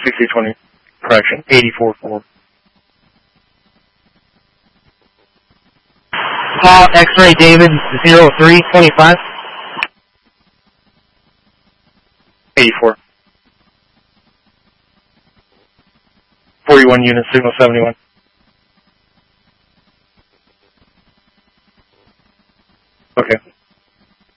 6020. Correction, 84-4. Call X-Ray David 0325. 84. 41 units, signal 71. Okay.